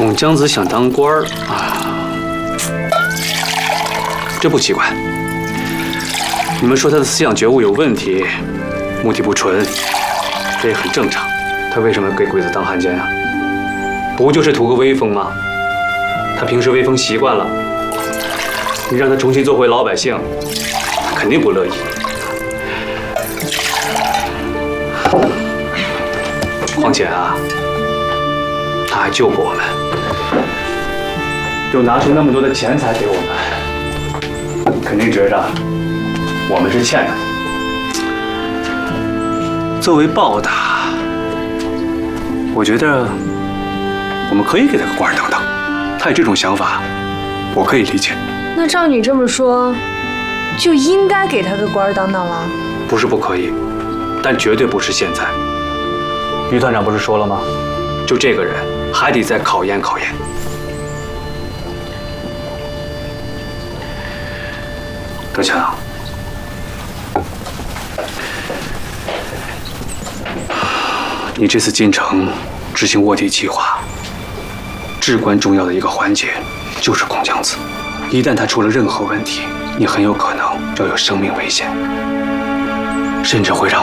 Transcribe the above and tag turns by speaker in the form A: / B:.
A: 孔姜子想当官儿啊，这不奇怪。你们说他的思想觉悟有问题，目的不纯，这也很正常。他为什么给鬼子当汉奸啊？不就是图个威风吗？他平时威风习惯了，你让他重新做回老百姓，他肯定不乐意。况且啊，他还救过我们，又拿出那么多的钱财给我们，肯定觉着我们是欠他的。作为报答，我觉得我们可以给他个官当当。他有这种想法，我可以理解。
B: 那照你这么说，就应该给他个官当当了？
A: 不是不可以，但绝对不是现在。于团长不是说了吗？就这个人还得再考验考验。德强，你这次进城执行卧底计划，至关重要的一个环节就是孔姜子。一旦他出了任何问题，你很有可能就有生命危险，甚至会让